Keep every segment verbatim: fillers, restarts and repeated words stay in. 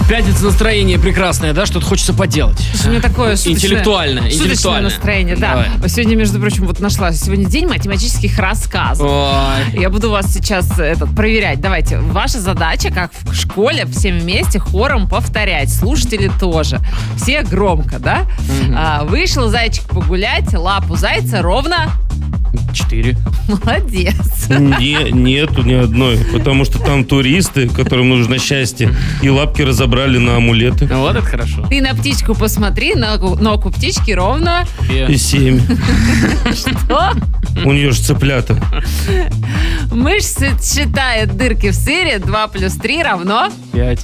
Пятница, настроение прекрасное, да? Что-то хочется поделать. Слушай, у меня такое шуточное, Интеллектуальное, шуточное интеллектуальное. настроение, да. Давай. Сегодня, между прочим, вот нашла. Сегодня день математических рассказов. Ой. Я буду вас сейчас этот, проверять. Давайте. Ваша задача, как в школе, всем вместе хором повторять. Слушатели тоже. Все громко, да? Мгм. А, вышел зайчик погулять, лапу зайца ровно... Четыре. Молодец. Не, нету ни одной, потому что там туристы, которым нужно счастье, и лапки разобрали на амулеты. Вот это хорошо. Ты на птичку посмотри, ногу, ногу птички ровно... И семь. Что? У нее же цыплята. Мышь считает дырки в сыре. два плюс три равно... Пять.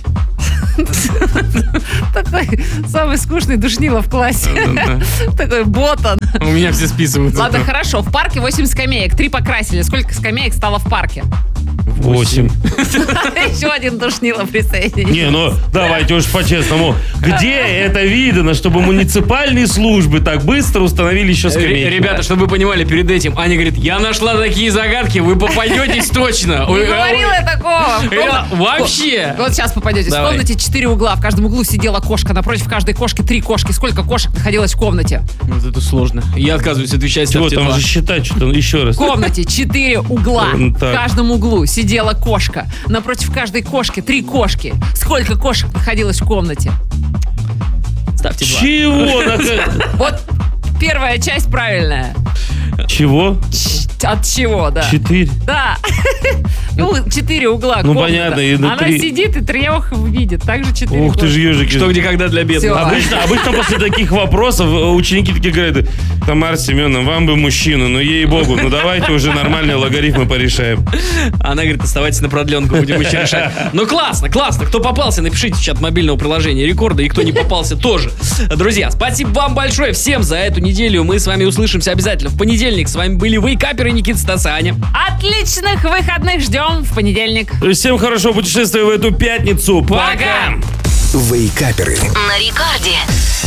Такой самый скучный душнило в классе. Такой ботан. У меня все списываются. Ладно, хорошо. В парке восемь скамеек. Три покрасили. Сколько скамеек стало в парке? Восемь. Еще один душнило присоединился. Не, ну давайте уж по-честному. Где это видно, чтобы муниципальные службы так быстро установили еще Р- скамейки? Ребята, чтобы вы понимали, перед этим Аня говорит, я нашла такие загадки, вы попадетесь точно. Не говорила я такого. В Я- комна- Вообще. Вот сейчас попадете. Давай. В комнате четыре угла. В каждом углу сидела кошка. Напротив каждой кошки три кошки. Сколько кошек находилось в комнате? Вот это сложно. Я отказываюсь отвечать. Чего ставьте там два. же считать что-то еще раз? В комнате четыре угла. М, В так. каждом углу сидела кошка. Напротив каждой кошки три кошки. Сколько кошек находилось в комнате? Ставьте два. Чего? На- Вот первая часть правильная. Чего? Ч- От чего, да? Четыре. Да. Ну, четыре угла. Ну, комната. понятно, и на Она три. сидит и трех видит. Также четыре Ух ты ж, ежики. Что, где, когда для бедных. Всё. Обычно, обычно после таких вопросов ученики такие говорят: Тамара Семеновна, вам бы мужчину, ну ей-богу, ну давайте уже нормальные логарифмы порешаем. Она говорит, оставайтесь на продленку, будем еще решать. Ну классно, классно. Кто попался, напишите в чат мобильного приложения Рекорда, и кто не попался тоже. Друзья, спасибо вам большое всем за эту неделю. Мы с вами услышимся обязательно в понедельник. С вами были Вейкаперы, Никита, Стас и Аня. Отличных выходных ждем в понедельник. Всем хорошего путешествия в эту пятницу. Пока! Вейкаперы. На Рекорде.